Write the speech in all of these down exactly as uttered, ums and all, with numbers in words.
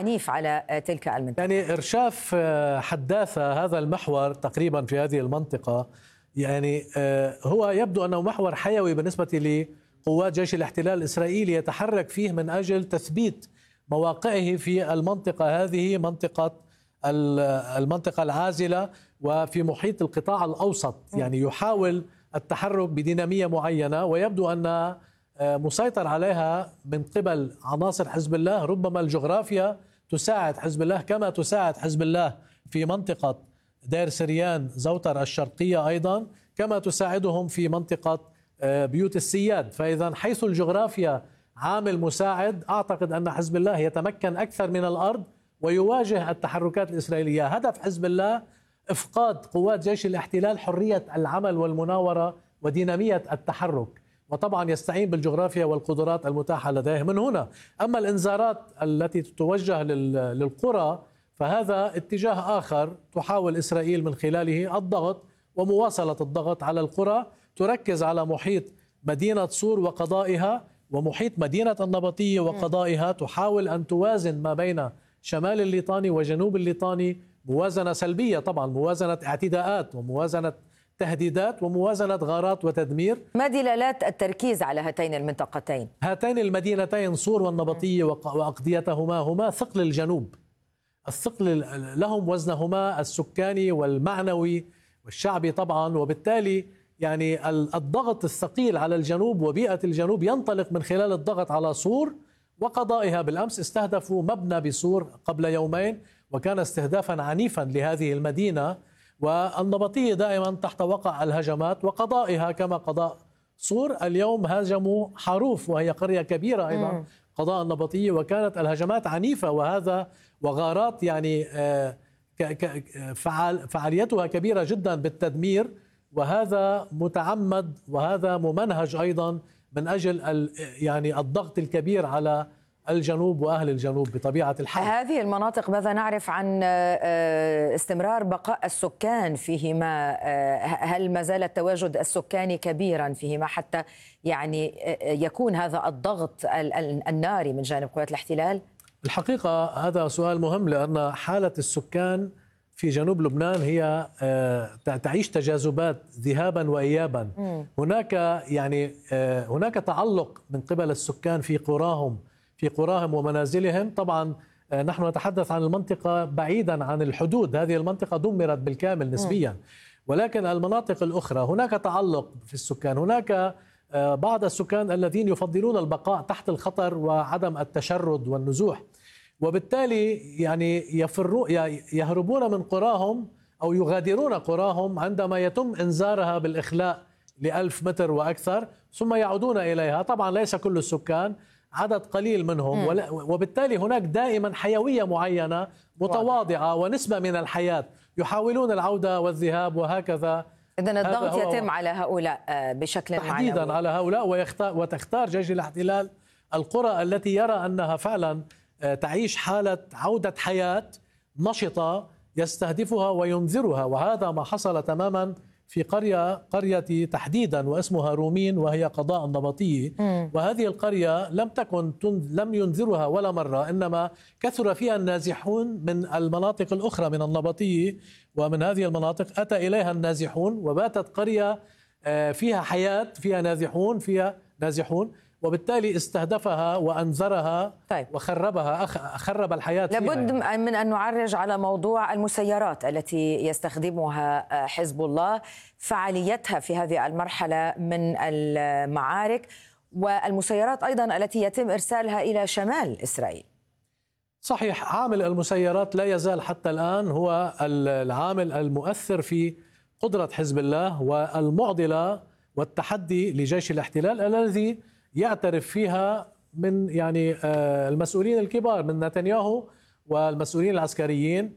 عنيف على تلك المنطقة. يعني إرشاف حداثة هذا المحور تقريبا في هذه المنطقة يعني هو يبدو أنه محور حيوي بالنسبة لقوات جيش الاحتلال الإسرائيلي يتحرك فيه من أجل تثبيت مواقعه في المنطقة هذه، منطقة المنطقة العازلة وفي محيط القطاع الأوسط. يعني يحاول التحرك بدينامية معينة ويبدو أن مسيطر عليها من قبل عناصر حزب الله. ربما الجغرافيا تساعد حزب الله كما تساعد حزب الله في منطقة دير سريان زوتر الشرقية أيضا، كما تساعدهم في منطقة بيوت السياد. فإذا حيث الجغرافيا عامل مساعد، أعتقد أن حزب الله يتمكن أكثر من الأرض ويواجه التحركات الإسرائيلية. هدف حزب الله إفقاد قوات جيش الاحتلال حرية العمل والمناورة ودينامية التحرك، وطبعا يستعين بالجغرافيا والقدرات المتاحة لديه من هنا. أما الإنذارات التي تتوجه للقرى فهذا اتجاه آخر تحاول إسرائيل من خلاله الضغط ومواصلة الضغط على القرى، تركز على محيط مدينة صور وقضائها ومحيط مدينة النبطية وقضائها، تحاول أن توازن ما بين شمال الليطاني وجنوب الليطاني موازنة سلبية، طبعا موازنة اعتداءات وموازنة تهديدات وموازنة غارات وتدمير. ما دلالات التركيز على هاتين المنطقتين؟ هاتين المدينتين صور والنبطية وأقضيتهما هما ثقل الجنوب، الثقل لهم وزنهما السكاني والمعنوي والشعبي طبعا، وبالتالي يعني الضغط الثقيل على الجنوب وبيئة الجنوب ينطلق من خلال الضغط على صور وقضائها. بالأمس استهدفوا مبنى بصور قبل يومين وكان استهدافا عنيفا لهذه المدينة، والنبطية دائما تحت وقع الهجمات وقضائها كما قضاء صور. اليوم هاجموا حروف وهي قرية كبيرة أيضا قضاء النبطية، وكانت الهجمات عنيفة وهذا وغارات يعني فعال فعاليتها كبيرة جدا بالتدمير، وهذا متعمد وهذا ممنهج أيضا من أجل يعني الضغط الكبير على الجنوب وأهل الجنوب بطبيعة الحال. هذه المناطق ماذا نعرف عن استمرار بقاء السكان فيهما؟ هل ما زال التواجد السكاني كبيرا فيهما حتى يعني يكون هذا الضغط الناري من جانب قوات الاحتلال؟ الحقيقة هذا سؤال مهم، لأن حالة السكان في جنوب لبنان هي تعيش تجاذبات ذهابا وإيابا. هناك يعني هناك تعلق من قبل السكان في قراهم في قراهم ومنازلهم. طبعا نحن نتحدث عن المنطقة بعيدا عن الحدود، هذه المنطقة دمرت بالكامل نسبيا، ولكن المناطق الأخرى هناك تعلق في السكان. هناك بعض السكان الذين يفضلون البقاء تحت الخطر وعدم التشرد والنزوح، وبالتالي يعني يفروا يهربون من قراهم أو يغادرون قراهم عندما يتم إنذارها بالإخلاء لألف متر وأكثر، ثم يعودون إليها. طبعا ليس كل السكان، عدد قليل منهم، وبالتالي هناك دائما حيوية معينة متواضعة ونسبة من الحياة، يحاولون العودة والذهاب وهكذا. إذن الضغط يتم على هؤلاء بشكل تحديدا معنوي. على هؤلاء، ويختار وتختار جيش الاحتلال القرى التي يرى أنها فعلا تعيش حالة عودة حياة نشطة يستهدفها وينذرها، وهذا ما حصل تماما في قرية قرية تحديدا واسمها رومين وهي قضاء النبطية. وهذه القرية لم تكن لم ينذرها ولا مرة، إنما كثر فيها النازحون من المناطق الأخرى من النبطية، ومن هذه المناطق أتى إليها النازحون وباتت قرية فيها حياة فيها نازحون فيها نازحون وبالتالي استهدفها وأنذرها. طيب. وخربها خرب الحياة فيها. لابد يعني. من أن نعرج على موضوع المسيرات التي يستخدمها حزب الله، فعاليتها في هذه المرحلة من المعارك، والمسيرات أيضا التي يتم إرسالها إلى شمال إسرائيل. صحيح، عامل المسيرات لا يزال حتى الآن هو العامل المؤثر في قدرة حزب الله والمعضلة والتحدي لجيش الاحتلال الذي يعترف فيها من يعني المسؤولين الكبار من نتنياهو والمسؤولين العسكريين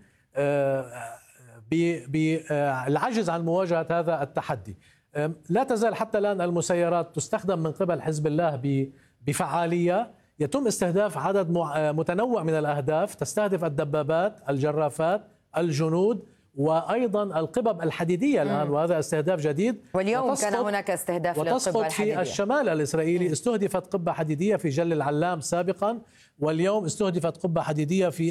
بالعجز عن مواجهة هذا التحدي. لا تزال حتى الآن المسيرات تستخدم من قبل حزب الله بفعالية، يتم استهداف عدد متنوع من الأهداف، تستهدف الدبابات، الجرافات، الجنود، وأيضا القبب الحديدية الآن، وهذا استهداف جديد. واليوم كان هناك استهداف للقبة الحديدية. في الشمال الإسرائيلي استهدفت قبة حديدية في جل العلام سابقا، واليوم استهدفت قبة حديدية في